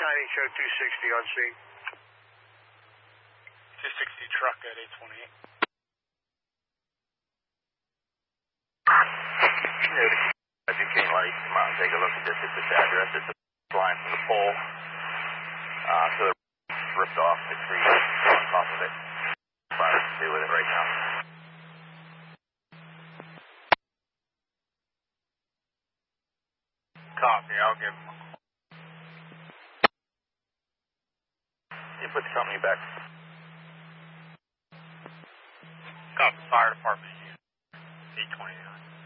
show 260 on scene. 260 truck at 828. I think King Light, come out and take a look at this. It's this address. It's a line from the pole. So the ripped off the tree on top of it. What to do with it right now. Copy, I'll give him a call. You put the company back. Copy, fire department, 829.